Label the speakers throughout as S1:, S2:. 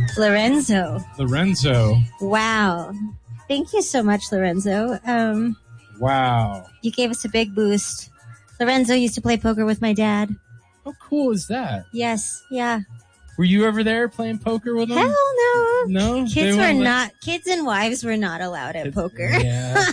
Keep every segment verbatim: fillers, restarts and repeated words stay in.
S1: Lorenzo.
S2: Lorenzo.
S1: Wow. Thank you so much, Lorenzo. Um,
S2: wow.
S1: You gave us a big boost. Lorenzo used to play poker with my dad.
S2: How cool is that?
S1: Yes, yeah.
S2: Were you ever there playing poker with him?
S1: Hell no.
S2: No?
S1: Kids were not, kids and wives were not allowed at
S2: It's,
S1: poker.
S2: Yeah.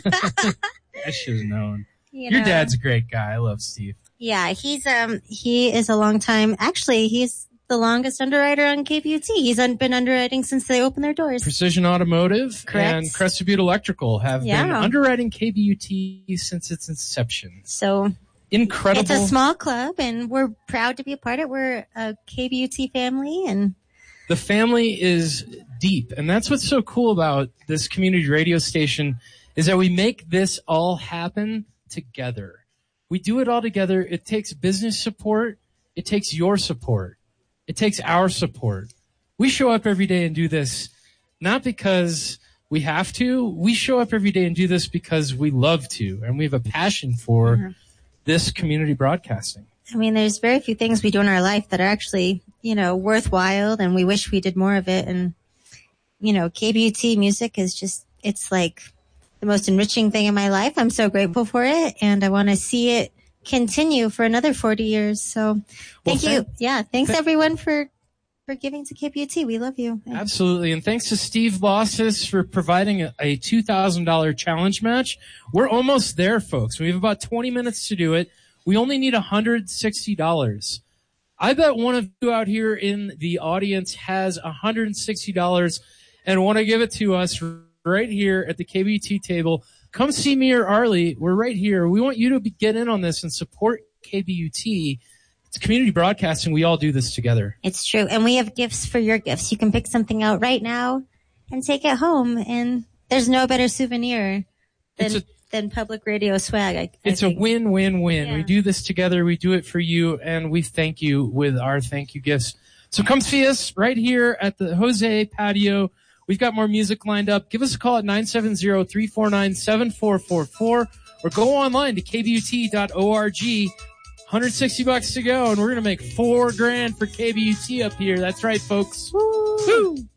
S2: I should have known.
S1: You
S2: Your
S1: know.
S2: dad's a great guy. I love Steve.
S1: Yeah, he's um he is a long time. Actually, he's the longest underwriter on K B U T. He's un- been underwriting since they opened their doors.
S2: Precision Automotive
S1: Correct.
S2: and Crested Butte Electrical have
S1: Yeah.
S2: been underwriting K B U T since its inception.
S1: So
S2: incredible.
S1: It's a small club, and we're proud to be a part of it. We're a K B U T family, and
S2: the family is deep, and that's what's so cool about this community radio station is that we make this all happen together. We do it all together. It takes business support. It takes your support. It takes our support. We show up every day and do this not because we have to. We show up every day and do this because we love to, and we have a passion for mm-hmm. this community broadcasting.
S1: I mean, there's very few things we do in our life that are actually, you know, worthwhile, and we wish we did more of it. And, you know, K B U T music is just, it's like the most enriching thing in my life. I'm so grateful for it, and I want to see it continue for another forty years. So thank well, you. Th- yeah. Thanks th- everyone for, for giving to K B U T. We love you.
S2: Absolutely. And thanks to Steve Losses for providing a, a two thousand dollars challenge match. We're almost there, folks. We have about twenty minutes to do it. We only need one hundred sixty dollars. I bet one of you out here in the audience has one hundred sixty dollars and want to give it to us right here at the K B U T table. Come see me or Arlie. We're right here. We want you to be, get in on this and support K B U T. It's community broadcasting. We all do this together.
S1: It's true. And we have gifts for your gifts. You can pick something out right now and take it home. And there's no better souvenir than, a, than public radio swag. I, I
S2: it's
S1: think.
S2: a win-win-win.
S1: Yeah.
S2: We do this together. We do it for you. And we thank you with our thank you gifts. So come see us right here at the Jose Patio. We've got more music lined up. Give us a call at nine seven zero, three four nine, seven four four four or go online to k b u t dot org. one hundred sixty bucks to go, and we're going to make four grand for K B U T up here. That's right, folks.
S1: Woo.
S2: Woo.